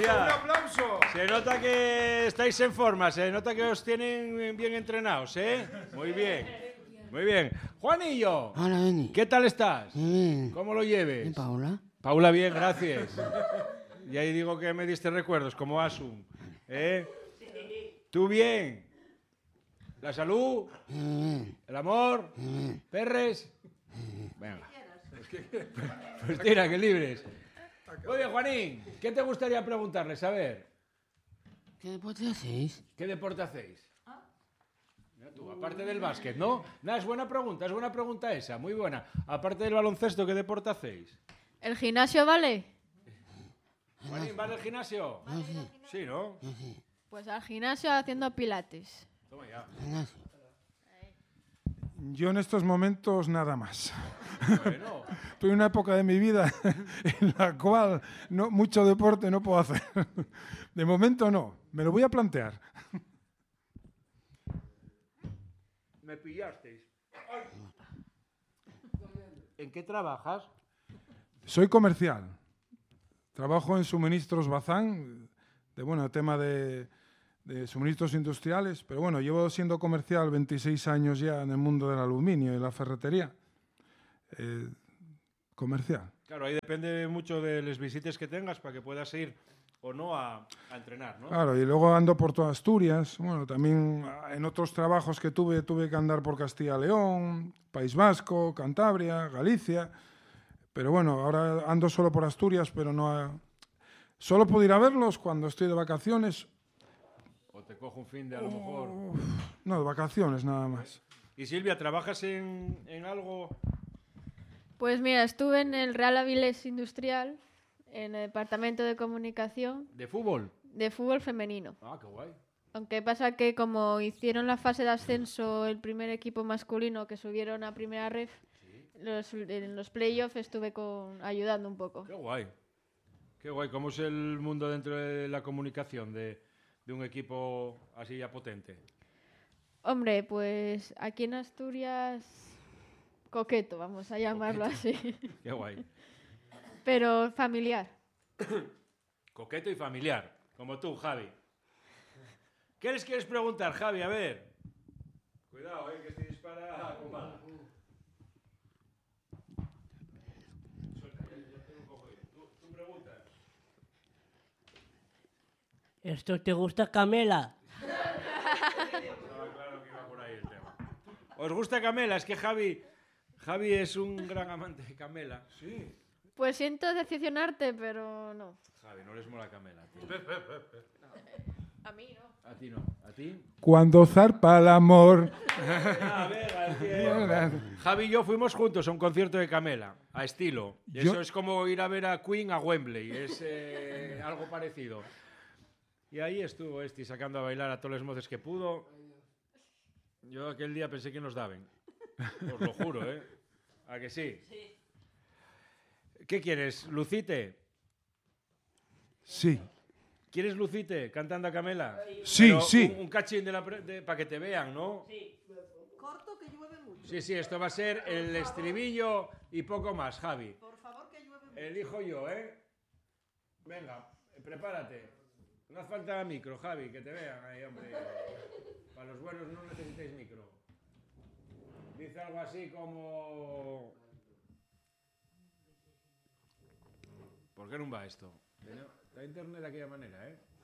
¡Un aplauso! Se nota que estáis en forma, se nota que os tienen bien entrenados, ¿eh? Muy bien, muy bien. Juanillo, Hola, Benny. ¿qué tal estás? Bien. ¿Cómo lo lleves? ¿Y Paula? Paula, bien, gracias. Y ahí digo que me diste recuerdos, como Asun. ¿Eh? ¿Tú bien? ¿La salud? ¿El amor? ¿Perres? Venga. Pues tira, que libres. Muy bien, Juanín, ¿qué te gustaría preguntarles? A ver. ¿Qué deporte hacéis? ¿Qué deporte hacéis? Mira tú, aparte del básquet, ¿no? Nada, es buena pregunta esa, muy buena. Aparte del baloncesto, ¿qué deporte hacéis? ¿El gimnasio vale? Juanín, ¿vas al gimnasio? Sí, ¿no? Pues al gimnasio haciendo pilates. Toma ya. Yo en estos momentos nada más. Bueno. Estoy en una época de mi vida en la cual mucho deporte no puedo hacer. De momento no, me lo voy a plantear. Me pillasteis. ¿En qué trabajas? Soy comercial. Trabajo en suministros Bazán, tema de suministros industriales, pero bueno, llevo siendo comercial 26 años ya en el mundo del aluminio y la ferretería. Comercial. Claro, ahí depende mucho de las visitas que tengas para que puedas ir o no a entrenar, ¿no? Claro, y luego ando por toda Asturias. Bueno, también en otros trabajos que tuve que andar por Castilla y León, País Vasco, Cantabria, Galicia. Pero bueno, ahora ando solo por Asturias, pero no... Solo puedo ir a verlos cuando estoy de vacaciones. O te cojo un fin de a lo mejor. No, de vacaciones nada más. Y Silvia, ¿trabajas en algo? Pues mira, estuve en el Real Avilés Industrial, en el departamento de comunicación. ¿De fútbol? De fútbol femenino. Ah, qué guay. Aunque pasa que como hicieron la fase de ascenso el primer equipo masculino que subieron a primera ref, en los playoffs estuve ayudando un poco. Qué guay. Qué guay. ¿Cómo es el mundo dentro de la comunicación de un equipo así ya potente? Hombre, pues aquí en Asturias, coqueto, vamos a llamarlo así. Qué guay. Pero familiar. Coqueto y familiar, como tú, Javi. ¿Qué les quieres preguntar, Javi? A ver. Cuidado, que este dispara con bala. ¿Tú preguntas? ¿Esto te gusta, Camela? Estaba claro que iba por ahí el tema. ¿Os gusta Camela? Es que Javi es un gran amante de Camela. Sí. Pues siento decepcionarte, pero no. Javi, no les mola Camela, tío. A mí no. A ti no. ¿A ti? Cuando zarpa el amor. A ver, Javi y yo fuimos juntos a un concierto de Camela, a estilo. Eso es como ir a ver a Queen a Wembley, es algo parecido. Y ahí estuvo sacando a bailar a todos los moces que pudo. Yo aquel día pensé que nos daban. Os lo juro, ¿eh? ¿A que sí? Sí. ¿Qué quieres? ¿Lucite? Sí. ¿Quieres Lucite cantando a Camela? Sí, pero sí. Un cachín para que te vean, ¿no? Sí. Corto que llueve mucho. Sí, esto va a ser el estribillo y poco más, Javi. Por favor, que llueve mucho. Elijo yo, ¿eh? Venga, prepárate. No hace falta micro, Javi, que te vean ahí, hombre. Para los buenos no necesitáis micro. Dice algo así como... ¿Por qué no va esto? Está internet de aquella manera, ¿eh?